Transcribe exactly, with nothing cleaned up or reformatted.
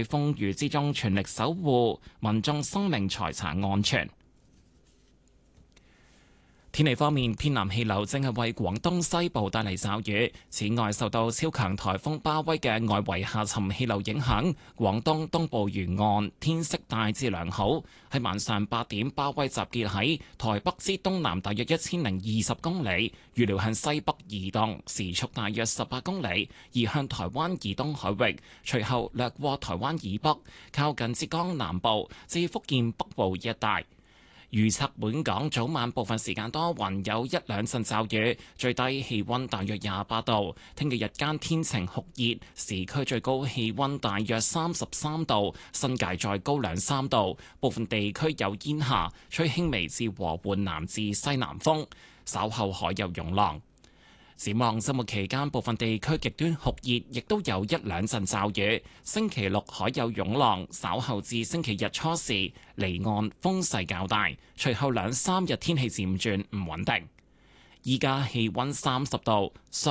喺風雨之中全力守護民眾生命財產安全。天氣方面，偏南氣流正係為廣東西部帶嚟驟雨。此外，受到超強颱風巴威嘅外圍下沉氣流影響，廣東東部沿岸天色大致良好。喺晚上八點，巴威集結喺台北之東南大約一千零二十公里，預料向西北移動，時速大約十八公里，移向台灣以東海域，隨後掠過台灣以北，靠近浙江南部至福建北部一帶。預測本港早晚部分時間多雲，有一兩陣驟雨，最低氣溫大約廿八度。聽日日間天晴酷熱，市區最高氣溫大約三十三度，新界再高兩三度。部分地區有煙霞，吹輕微至和緩南至西南風，稍後海有湧浪。展望周末期間，部分地區極端酷熱，亦都有一兩陣驟雨。星期六海有湧浪，稍後至星期日初時離岸風勢較大，隨後兩三日天氣漸轉唔穩定。依家氣溫三十度。